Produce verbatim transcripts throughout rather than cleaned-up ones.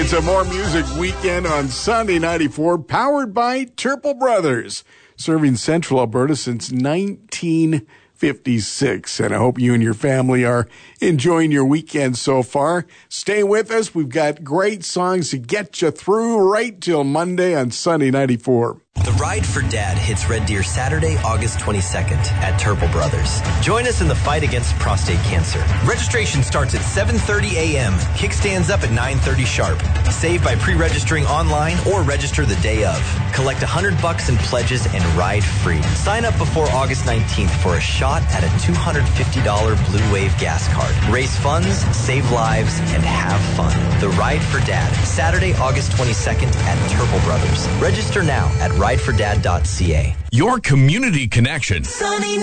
It's a More Music weekend on Sunday ninety-four, powered by Turple Brothers, serving Central Alberta since nineteen fifty-six. And I hope you and your family are enjoying your weekend so far. Stay with us. We've got great songs to get you through right till Monday on Sunday ninety-four. The Ride for Dad hits Red Deer Saturday, August twenty-second at Turple Brothers. Join us in the fight against prostate cancer. Registration starts at seven thirty a.m. Kickstands up at nine thirty sharp. Save by pre-registering online or register the day of. Collect one hundred bucks in pledges and ride free. Sign up before August nineteenth for a shot at a two hundred fifty dollars Blue Wave gas card. Raise funds, save lives, and have fun. The Ride for Dad, Saturday, August twenty-second at Turple Brothers. Register now at ride for dad dot c a. Your community connection Sunny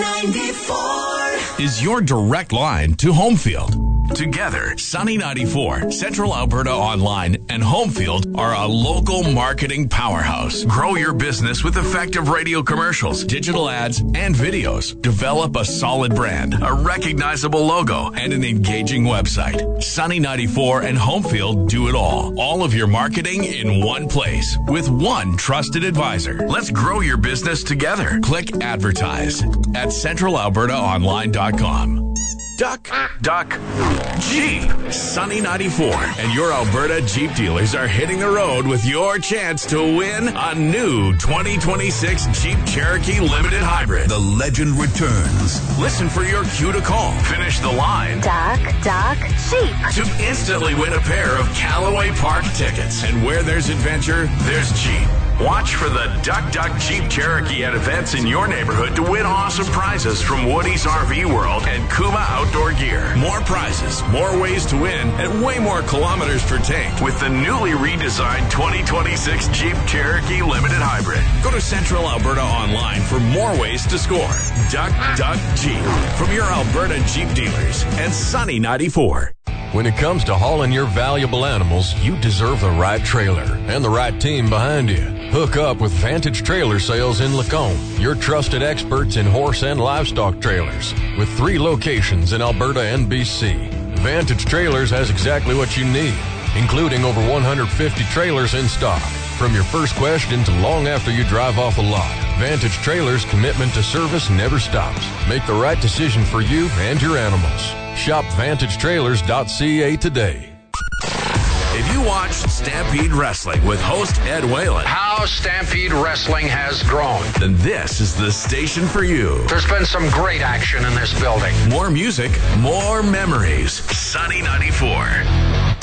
ninety-four is your direct line to Homefield. Together, Sunny ninety-four, Central Alberta Online, and Homefield are a local marketing powerhouse. Grow your business with effective radio commercials, digital ads, and videos. Develop a solid brand, a recognizable logo, and an engaging website. Sunny ninety-four and Homefield do it all. All of your marketing in one place with one trusted advisor. Let's grow your business together. Click advertise at central alberta online dot com. Duck, duck, Jeep. Sunny ninety-four and your Alberta Jeep dealers are hitting the road with your chance to win a new twenty twenty-six Jeep Cherokee Limited Hybrid. The legend returns. Listen for your cue to call. Finish the line. Duck, duck, Jeep. To instantly win a pair of Callaway Park tickets. And where there's adventure, there's Jeep. Watch for the Duck Duck Jeep Cherokee at events in your neighborhood to win awesome prizes from Woody's R V World and Kuma Outdoor Gear. More prizes, more ways to win, and way more kilometers per tank with the newly redesigned twenty twenty-six Jeep Cherokee Limited Hybrid. Go to Central Alberta Online for more ways to score. Duck Duck Jeep from your Alberta Jeep dealers and Sunny ninety-four. When it comes to hauling your valuable animals, you deserve the right trailer and the right team behind you. Hook up with Vantage Trailer Sales in Lacombe, your trusted experts in horse and livestock trailers, with three locations in Alberta and B C. Vantage Trailers has exactly what you need, including over one hundred fifty trailers in stock. From your first question to long after you drive off the lot, Vantage Trailers' commitment to service never stops. Make the right decision for you and your animals. Shop vantage trailers dot c a today. If you watched Stampede Wrestling with host Ed Whalen, how Stampede Wrestling has grown, then this is the station for you. There's been some great action in this building. More music, more memories. Sunny ninety-four.